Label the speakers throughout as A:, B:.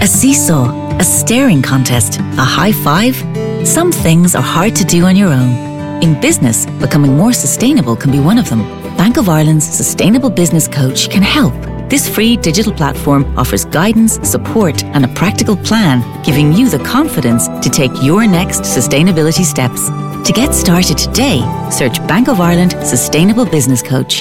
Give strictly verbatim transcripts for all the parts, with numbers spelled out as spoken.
A: A seesaw, a staring contest, a high five? Some things are hard to do on your own. In business, becoming more sustainable can be one of them. Bank of Ireland's Sustainable Business Coach can help. This free digital platform offers guidance, support and a practical plan, giving you the confidence to take your next sustainability steps. To get started today, search Bank of Ireland Sustainable Business Coach.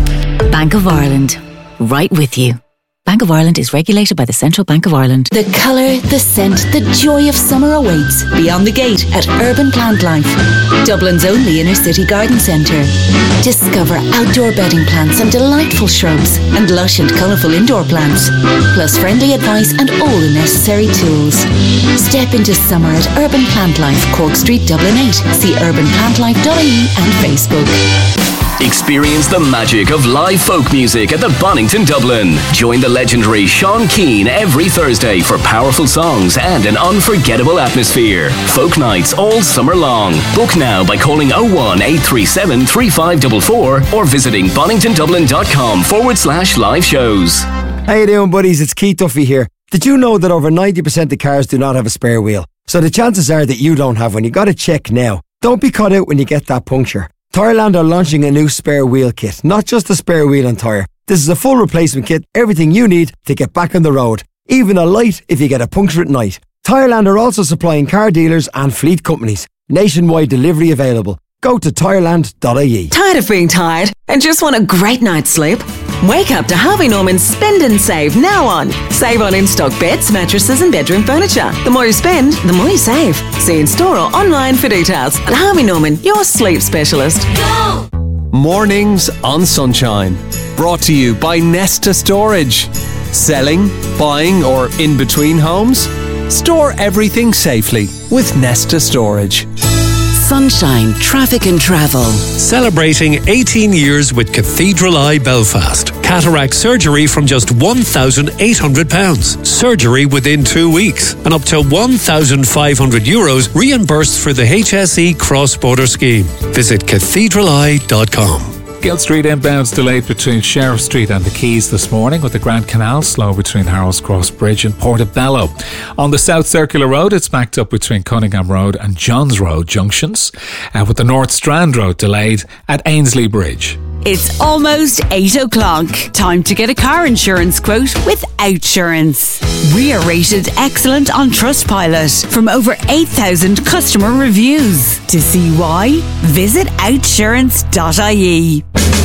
A: Bank of Ireland, right with you. Bank of Ireland is regulated by the Central Bank of Ireland.
B: The colour, the scent, the joy of summer awaits beyond the gate at Urban Plant Life, Dublin's only inner city garden centre. Discover outdoor bedding plants and delightful shrubs and lush and colourful indoor plants, plus friendly advice and all the necessary tools. Step into summer at Urban Plant Life, Cork Street, Dublin eight. See urban plant life dot I E and Facebook.
C: Experience the magic of live folk music at the Bonington Dublin. Join the legendary Sean Keane every Thursday for powerful songs and an unforgettable atmosphere. Folk nights all summer long. Book now by calling oh one eight three seven three five four four or visiting boningtondublin.com forward slash live shows.
D: How you doing, buddies? It's Keith Duffy here. Did you know that over ninety percent of cars do not have a spare wheel? So the chances are that you don't have one. You got to check now. Don't be caught out when you get that puncture. Tyreland are launching a new spare wheel kit, not just a spare wheel and tyre. This is a full replacement kit, everything you need to get back on the road. Even a light if you get a puncture at night. Tyreland are also supplying car dealers and fleet companies. Nationwide delivery available. Go to tyreland dot I E.
E: Tired of being tired and just want a great night's sleep? Wake up to Harvey Norman's Spend and Save now on. Save on in-stock beds, mattresses and bedroom furniture. The more you spend, the more you save. See in store or online for details. And Harvey Norman, your sleep specialist.
F: Go! Mornings on Sunshine. Brought to you by Nesta Storage. Selling, buying or in between homes? Store everything safely with Nesta Storage.
G: Sunshine Traffic and Travel.
H: Celebrating eighteen years with Cathedral Eye Belfast. Cataract surgery from just one thousand eight hundred pounds. Surgery within two weeks. And up to one thousand five hundred euros reimbursed for the H S E cross-border scheme. Visit cathedral eye dot com.
I: Gill Street inbounds delayed between Sheriff Street and the Quays this morning, with the Grand Canal slow between Harold's Cross Bridge and Portobello. On the South Circular Road, it's backed up between Cunningham Road and Johns Road junctions, uh, with the North Strand Road delayed at Ainsley Bridge.
J: It's almost eight o'clock. Time to get a car insurance quote with Outsurance. We are rated excellent on Trustpilot from over eight thousand customer reviews. To see why, visit outsurance dot I E.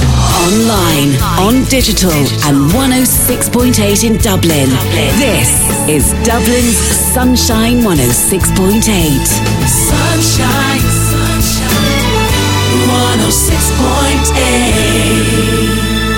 G: Online, on digital and one oh six point eight in Dublin. This is Dublin's Sunshine one oh six point eight.
F: Sunshine, sunshine, one oh six point eight.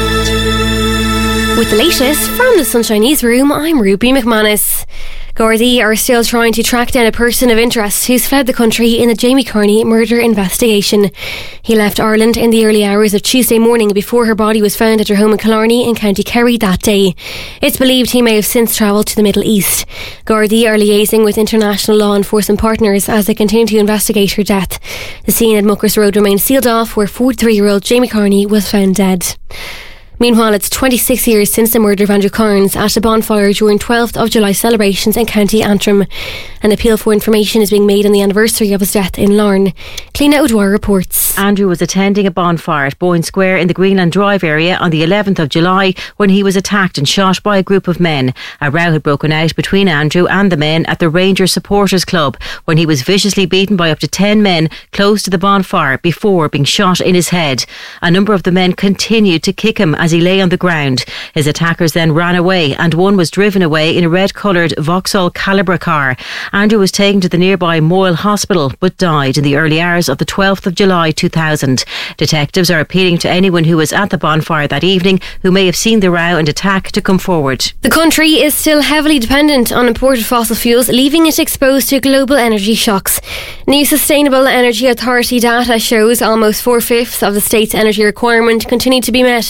K: With the latest from the Sunshine Newsroom, I'm Ruby McManus. Gardaí are still trying to track down a person of interest who's fled the country in the Jamie Carney murder investigation. He left Ireland in the early hours of Tuesday morning before her body was found at her home in Killarney in County Kerry that day. It's believed he may have since travelled to the Middle East. Gardaí are liaising with international law enforcement partners as they continue to investigate her death. The scene at Muckers Road remains sealed off, where forty-three-year-old Jamie Carney was found dead. Meanwhile, it's twenty-six years since the murder of Andrew Carnes at a bonfire during twelfth of July celebrations in County Antrim. An appeal for information is being made on the anniversary of his death in Larne. Cliona O'Dwyer reports.
L: Andrew was attending a bonfire at Boyne Square in the Greenland Drive area on the eleventh of July when he was attacked and shot by a group of men. A row had broken out between Andrew and the men at the Rangers Supporters Club when he was viciously beaten by up to ten men close to the bonfire before being shot in his head. A number of the men continued to kick him as he lay on the ground. His attackers then ran away and one was driven away in a red-coloured Vauxhall Calibra car. Andrew was taken to the nearby Moyle Hospital but died in the early hours of the twelfth of July two thousand. Detectives are appealing to anyone who was at the bonfire that evening who may have seen the row and attack to come forward.
K: The country is still heavily dependent on imported fossil fuels, leaving it exposed to global energy shocks. New Sustainable Energy Authority data shows almost four-fifths of the state's energy requirement continue to be met through imported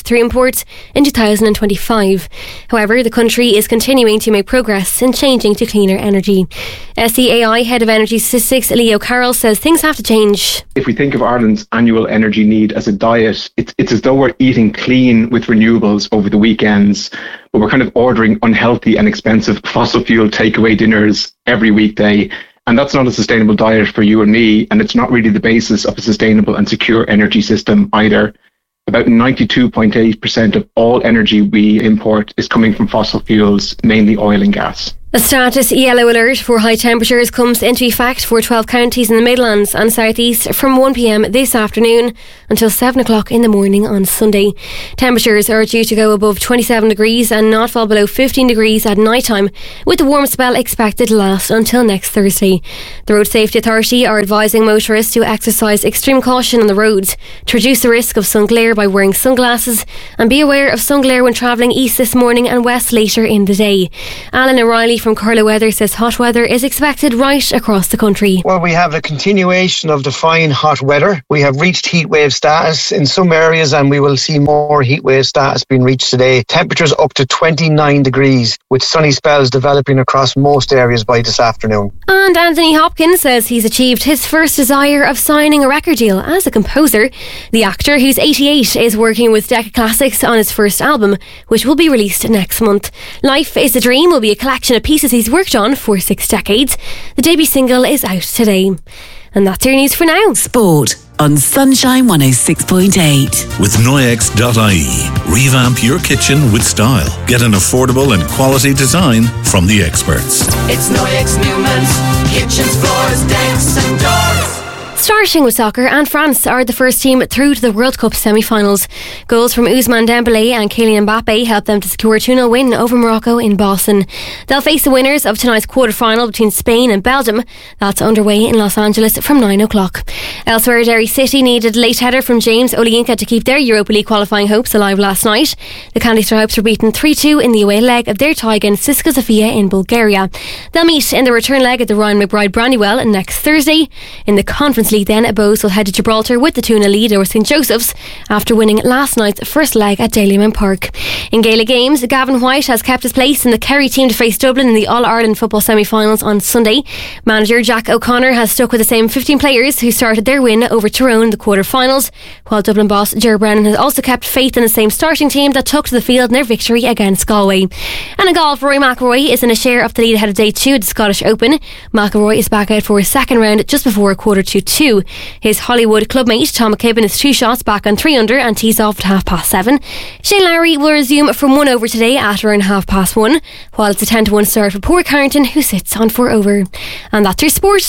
K: report in two thousand twenty-five. However, the country is continuing to make progress in changing to cleaner energy. S E A I Head of Energy Statistics Leo Carroll says things have to change.
M: If we think of Ireland's annual energy need as a diet, it's, it's as though we're eating clean with renewables over the weekends, but we're kind of ordering unhealthy and expensive fossil fuel takeaway dinners every weekday. And that's not a sustainable diet for you and me, and it's not really the basis of a sustainable and secure energy system either. About ninety-two point eight percent of all energy we import is coming from fossil fuels, mainly oil and gas.
K: A status yellow alert for high temperatures comes into effect for twelve counties in the Midlands and South East from one p m this afternoon until seven o'clock in the morning on Sunday. Temperatures are due to go above twenty-seven degrees and not fall below fifteen degrees at night time, with the warm spell expected to last until next Thursday. The Road Safety Authority are advising motorists to exercise extreme caution on the roads to reduce the risk of sun glare by wearing sunglasses, and be aware of sun glare when travelling east this morning and west later in the day. Alan O'Reilly from Carlow Weather says hot weather is expected right across the country.
N: Well, we have a continuation of the fine hot weather. We have reached heat wave status in some areas, and we will see more heat wave status being reached today. Temperatures up to twenty-nine degrees, with sunny spells developing across most areas by this afternoon.
K: And Anthony Hopkins says he's achieved his first desire of signing a record deal as a composer. The actor, who's eighty-eight, is working with Decca Classics on his first album, which will be released next month. Life is a Dream will be a collection of pieces he's worked on for six decades. The debut single is out today. And that's your news for now.
G: Sport on Sunshine one oh six point eight.
O: With Noyex dot I E. Revamp your kitchen with style. Get an affordable and quality design from the experts.
P: It's Noyex Newman's kitchens, floors, decks and doors.
K: Starting with soccer, and France are the first team through to the World Cup semi-finals. Goals from Ousmane Dembélé and Kylian Mbappe helped them to secure a two nil win over Morocco in Boston. They'll face the winners of tonight's quarter-final between Spain and Belgium. That's underway in Los Angeles from nine o'clock. Elsewhere, Derry City needed a late header from James Olayinka to keep their Europa League qualifying hopes alive last night. The Candy Stripes were beaten three two in the away leg of their tie against Cisco Sofia in Bulgaria. They'll meet in the return leg at the Ryan McBride Brandywell next Thursday. In the Conference League then, Bows will head to Gibraltar with the two nil lead over St Joseph's after winning last night's first leg at Dalymount Park. In Gaelic games, Gavin White has kept his place in the Kerry team to face Dublin in the All-Ireland football semi-finals on Sunday. Manager Jack O'Connor has stuck with the same fifteen players who started their win over Tyrone in the quarter-finals, while Dublin boss Ger Brennan has also kept faith in the same starting team that took to the field in their victory against Galway. And in golf, Rory McIlroy is in a share of the lead ahead of day two of the Scottish Open. McIlroy is back out for his second round just before a quarter to two. His Hollywood clubmate Tom McKibben is two shots back on three under and tees off at half past seven. Shane Lowry will resume from one over today at around half past one, while it's a ten to one start for Padraig Carrington, who sits on four over. And that's your sport.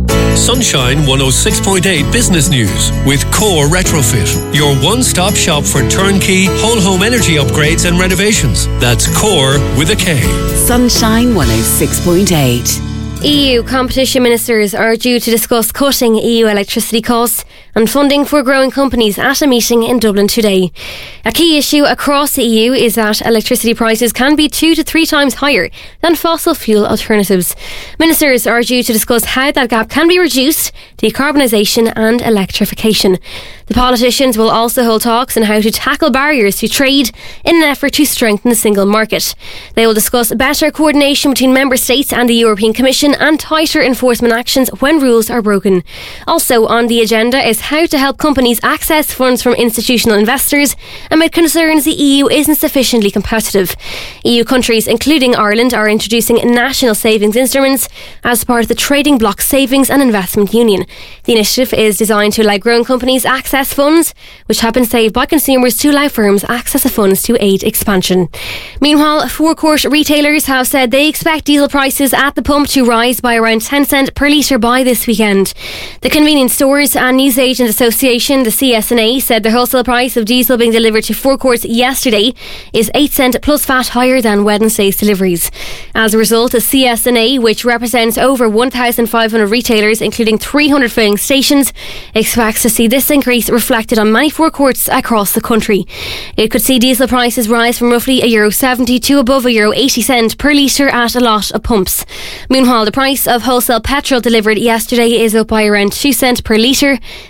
H: Sunshine one oh six point eight Business News with Core Retrofit, your one-stop shop for turnkey whole home energy upgrades and renovations. That's Core with a K.
G: Sunshine one oh six point eight.
K: E U competition ministers are due to discuss cutting E U electricity costs and funding for growing companies at a meeting in Dublin today. A key issue across the E U is that electricity prices can be two to three times higher than fossil fuel alternatives. Ministers are due to discuss how that gap can be reduced, decarbonisation and electrification. The politicians will also hold talks on how to tackle barriers to trade in an effort to strengthen the single market. They will discuss better coordination between member states and the European Commission and tighter enforcement actions when rules are broken. Also on the agenda is how to help companies access funds from institutional investors amid concerns the E U isn't sufficiently competitive. E U countries, including Ireland, are introducing national savings instruments as part of the Trading Bloc Savings and Investment Union. The initiative is designed to allow growing companies access funds which have been saved by consumers to allow firms access to funds to aid expansion. Meanwhile, forecourt retailers have said they expect diesel prices at the pump to rise by around ten cents per litre by this weekend. The Convenience Stores and Newsagent Association, the C S N A, said the wholesale price of diesel being delivered to forecourts yesterday is eight cents plus V A T higher than Wednesday's deliveries. As a result, the C S N A, which represents over one thousand five hundred retailers, including three hundred filling stations, expects to see this increase reflected on many forecourts across the country. It could see diesel prices rise from roughly a euro seventy to above a euro eighty cent per litre at a lot of pumps. Meanwhile, the price of wholesale petrol delivered yesterday is up by around two cents per litre,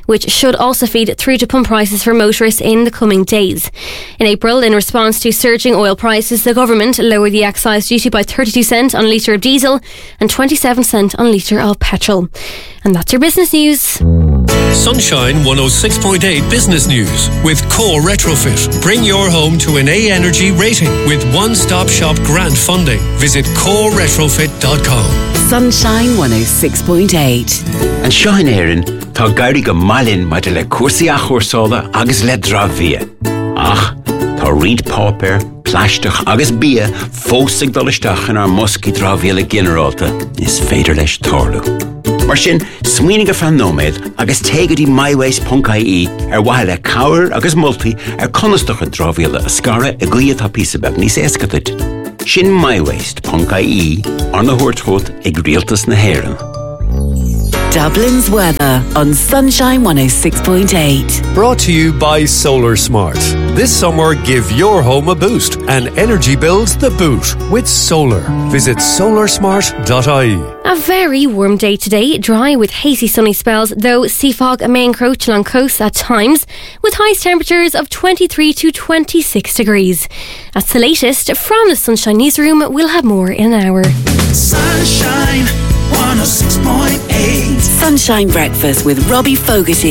K: which should also feed through to pump prices for motorists in the coming days. In April, in response to surging oil prices, the government lowered the excise duty by thirty-two cents on a litre of diesel and twenty-seven cents on a litre of petrol. And that's your business news.
H: Sunshine one oh six point eight Business News with Core Retrofit. Bring your home to an A Energy rating with one-stop shop grant funding. Visit core retrofit dot com.
G: Sunshine one oh six point eight.
Q: An Sean Éireann, tá gairí go mailinn maidide le cuasaí a chóirsála agus le drámhia. Ach, tá riad pápéir, pláisteach agus bia fósaigh dul isteach in ar moscaí drámhia generalta is féidir leis tarlú. Mar sin, smaoinigh go fan nóméid agus tégadí mywaste dot I E ar waithe le cabhair agus multaí ar conasteach an drámhíle a scara a gcuí atá píosa beag níos éascaid. Sin mywaste dot I E ar na thuairteót ag rialtas na hÉireann.
G: Dublin's weather on Sunshine one oh six point eight.
H: Brought to you by Solar Smart. This summer, give your home a boost and energy bills the boot with solar. Visit solar smart dot I E.
K: A very warm day today, dry with hazy sunny spells, though sea fog may encroach along coasts at times, with highest temperatures of twenty-three to twenty-six degrees. That's the latest from the Sunshine Newsroom. We'll have more in an hour.
P: Sunshine one oh six point eight.
G: Sunshine Breakfast with Robbie Fogarty.